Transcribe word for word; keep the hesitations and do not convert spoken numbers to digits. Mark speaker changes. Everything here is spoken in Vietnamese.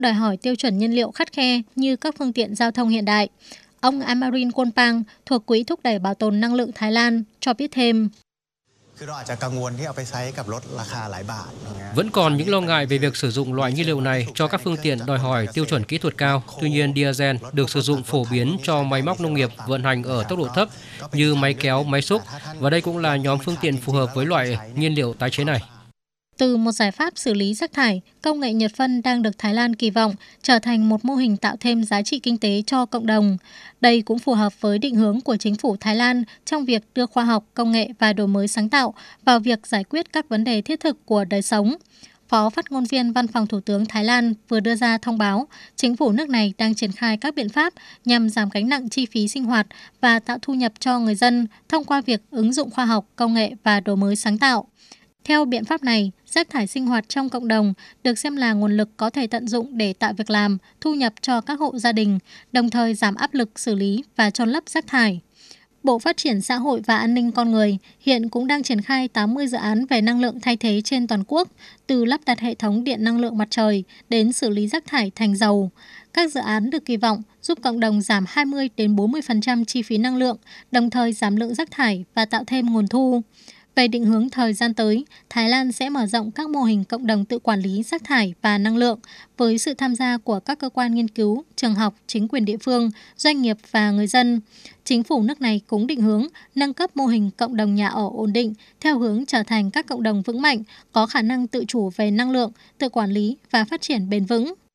Speaker 1: đòi hỏi tiêu chuẩn nhiên liệu khắt khe như các phương tiện giao thông hiện đại. Ông Amarin Konpang thuộc Quỹ thúc đẩy bảo tồn năng lượng Thái Lan cho biết thêm.
Speaker 2: Vẫn còn những lo ngại về việc sử dụng loại nhiên liệu này cho các phương tiện đòi hỏi tiêu chuẩn kỹ thuật cao. Tuy nhiên, diesel được sử dụng phổ biến cho máy móc nông nghiệp vận hành ở tốc độ thấp như máy kéo, máy xúc, và đây cũng là nhóm phương tiện phù hợp với loại nhiên liệu tái chế này.
Speaker 1: Từ một giải pháp xử lý rác thải, công nghệ nhiệt phân đang được Thái Lan kỳ vọng trở thành một mô hình tạo thêm giá trị kinh tế cho cộng đồng. Đây cũng phù hợp với định hướng của chính phủ Thái Lan trong việc đưa khoa học, công nghệ và đổi mới sáng tạo vào việc giải quyết các vấn đề thiết thực của đời sống. Phó phát ngôn viên Văn phòng Thủ tướng Thái Lan vừa đưa ra thông báo, chính phủ nước này đang triển khai các biện pháp nhằm giảm gánh nặng chi phí sinh hoạt và tạo thu nhập cho người dân thông qua việc ứng dụng khoa học, công nghệ và đổi mới sáng tạo. Theo biện pháp này, rác thải sinh hoạt trong cộng đồng được xem là nguồn lực có thể tận dụng để tạo việc làm, thu nhập cho các hộ gia đình, đồng thời giảm áp lực xử lý và chôn lấp rác thải. Bộ Phát triển Xã hội và An ninh Con người hiện cũng đang triển khai tám mươi dự án về năng lượng thay thế trên toàn quốc, từ lắp đặt hệ thống điện năng lượng mặt trời đến xử lý rác thải thành dầu. Các dự án được kỳ vọng giúp cộng đồng giảm hai mươi đến bốn mươi phần trăm chi phí năng lượng, đồng thời giảm lượng rác thải và tạo thêm nguồn thu. Về định hướng thời gian tới, Thái Lan sẽ mở rộng các mô hình cộng đồng tự quản lý rác thải và năng lượng với sự tham gia của các cơ quan nghiên cứu, trường học, chính quyền địa phương, doanh nghiệp và người dân. Chính phủ nước này cũng định hướng nâng cấp mô hình cộng đồng nhà ở ổn định theo hướng trở thành các cộng đồng vững mạnh, có khả năng tự chủ về năng lượng, tự quản lý và phát triển bền vững.